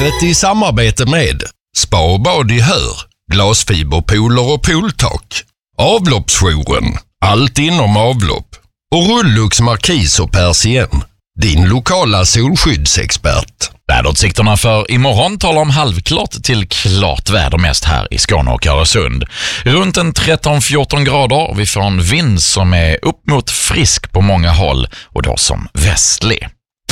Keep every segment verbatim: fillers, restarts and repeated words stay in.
Vädret i samarbete med Spa och bad i Hör, glasfiberpooler och pooltak, avloppsjouren, allt inom avlopp och Rullux Markis och Persien, din lokala solskyddsexpert. Väderutsikterna för imorgon talar om halvklart till klart väder mest här i Skåne och Öresund. Runt en tretton fjorton grader och vi får en vind som är upp mot frisk på många håll och då som västlig.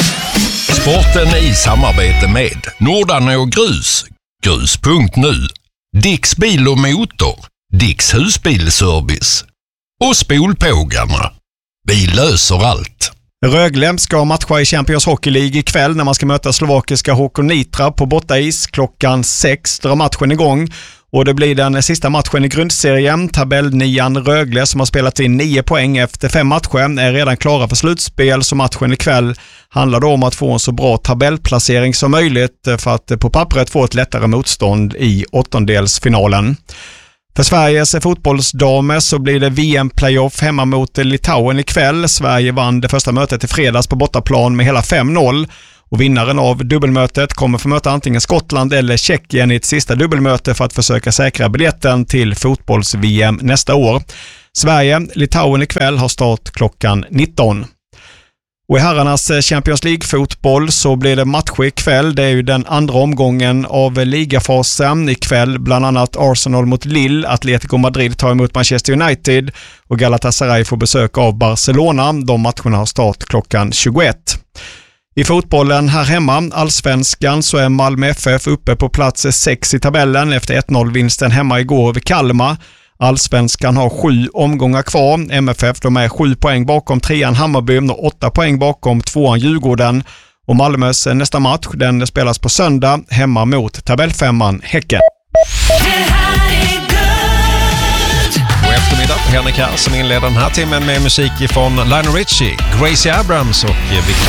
Sporten i samarbete med Nordarne och Grus, grus punkt nu, Dicks bil och motor, Dicks husbilservice och Spolpågarna. Vi löser allt. Rögle ska matcha i Champions Hockey League ikväll när man ska möta slovakiska H K Nitra på bortais. Klockan sex drar matchen igång och det blir den sista matchen i grundserien. Tabellnian Rögle som har spelat in nio poäng efter fem matcher är redan klara för slutspel, så matchen ikväll handlar då om att få en så bra tabellplacering som möjligt för att på pappret få ett lättare motstånd i åttondelsfinalen. För Sveriges fotbollsdamer så blir det V M-playoff hemma mot Litauen ikväll. Sverige vann det första mötet i fredags på bortaplan med hela fem noll. Och vinnaren av dubbelmötet kommer få möta antingen Skottland eller Tjeckien i ett sista dubbelmöte för att försöka säkra biljetten till fotbolls-V M nästa år. Sverige-Litauen ikväll har start klockan nitton. Och i herrarnas Champions League-fotboll så blir det match ikväll. Det är ju den andra omgången av ligafasen. Ikväll bland annat Arsenal mot Lille, Atletico Madrid tar emot Manchester United och Galatasaray får besök av Barcelona. De matcherna har start klockan tjugoett. I fotbollen här hemma, allsvenskan, så är Malmö F F uppe på plats sex i tabellen efter ett noll-vinsten hemma igår över Kalmar. Allsvenskan har sju omgångar kvar. M F F de är sju poäng bakom trean Hammarby och åtta poäng bakom tvåan Djurgården. Och Malmös nästa match den spelas på söndag hemma mot tabellfemman Häcken. Och eftermiddag Henrik här som inleder den här timmen med musik från Lionel Richie, Gracie Abrams och Victor